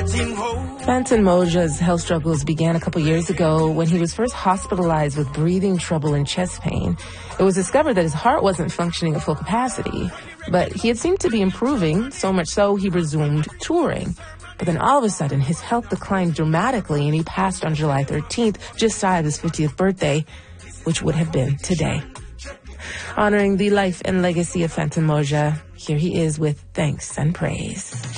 Fantan Moja's health struggles began a couple years ago when he was first hospitalized with breathing trouble and chest pain. It was discovered that his heart wasn't functioning at full capacity, but he had seemed to be improving, so much so he resumed touring. But then all of a sudden, his health declined dramatically and he passed on July 13th, just shy of his 50th birthday, which would have been today. Honoring the life and legacy of Fantan Mojah, here he is with thanks and praise.